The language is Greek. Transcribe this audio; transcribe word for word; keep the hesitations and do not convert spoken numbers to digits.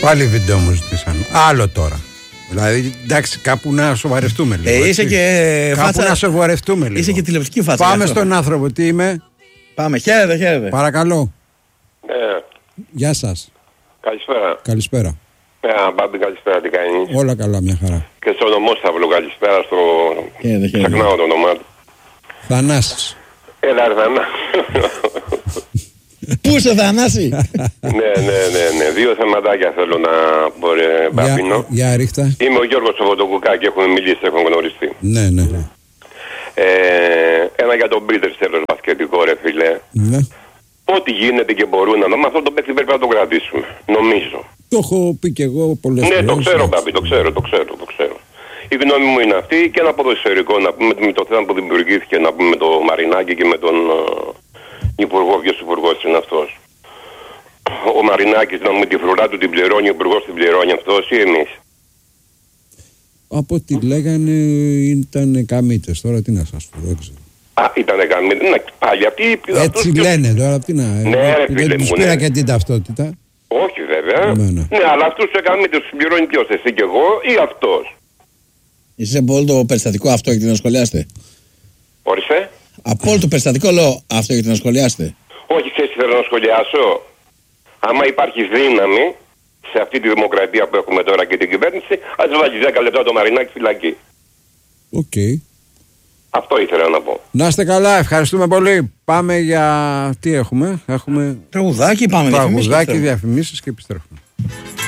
Πάλι βίντεο μου ζητήσαν. Άλλο τώρα. Δηλαδή, εντάξει, κάπου να σοβαρευτούμε λίγο. Ε, είσαι και κάπου φάτσα... να σοβαρευτούμε λίγο. Είσαι και τηλεοπτική φάτσα. Πάμε στον άνθρωπο, τι είμαι. Πάμε, χαίρετε, χαίρετε. Παρακαλώ. Ναι. Γεια σας. Καλησπέρα. Καλησπέρα. Ναι, Μπάμπη, καλησπέρα, τι κάνεις? Όλα καλά, μια χαρά. Και στον Ομόσταυλο, καλησπέρα, στο... Χαίρετε, χαίρετε. Ξεχνάω το όνομά του. Θανάσης. Έλα, ρε Θανάση. Πού είσαι, Θανάση? Ναι, ναι, ναι, ναι. Δύο θεματάκια θέλω να πω, ρε Μπαμπίνο. Για, για ρίχτα. Είμαι ο Γιώργος Σοβοτοκουκάκη, έχουμε μιλήσει, έχουμε γνωριστεί. Ναι, ναι, ναι. Ε, ένα για τον Μπρίτερς τέλος μπασκετικό, ρε φίλε. Ναι. Ό,τι γίνεται και μπορούν να... Με αυτό το παίκτη πρέπει να το κρατήσουμε, νομίζω. Το έχω πει και εγώ πολλές Ναι, φορές. το ξέρω, Μπάμπη, το ξέρω, το ξέρω, το ξέρω. Η γνώμη μου είναι αυτή και ένα ποδοσφαιρικό, να πούμε με το θέμα που δημιουργήθηκε, να πούμε με το Μαρινάκη και με τον uh, Υπουργό, ποιος Υπουργός είναι αυτός. Ο Μαρινάκης, να πούμε, τη φρουρά του την πληρώνει, ο Υπουργός την πληρώνει αυτός ή εμείς? Από ό,τι λέγανε ήταν καμίτες, τώρα τι να σας πω, δεν ξέρω. Α, ήταν καμίτες, ναι, πάλι αυτοί... Έτσι αυτούς, λένε τώρα, τι να... Ναι, ρε, φίλε δεν τους μου, πήρα ναι. και την ταυτότητα. Όχι βέβαια, Ναι, ναι. ναι, αλλά αυτούς τους καμίτες τους πληρώνει ποιος, εσύ και εγώ ή αυτός? Είσαι από όλο το περιστατικό αυτό έχετε να σχολιάσετε? Όρισε. Από όλο το περιστατικό λέω αυτό έχετε να σχολιάσετε? Όχι, ξέρεις τι θέλω να σχολιάσω. Άμα υπάρχει δύναμη σε αυτή τη δημοκρατία που έχουμε τώρα και την κυβέρνηση, ας βάλει δέκα λεπτά το Μαρινάκι φυλακή. Οκ. Okay. Αυτό ήθελα να πω. Να είστε καλά, ευχαριστούμε πολύ. Πάμε για... τι έχουμε, έχουμε... Τραγουδάκι, πάμε. Τραγουδάκι, διαφημίσεις και επιστρέφουμε.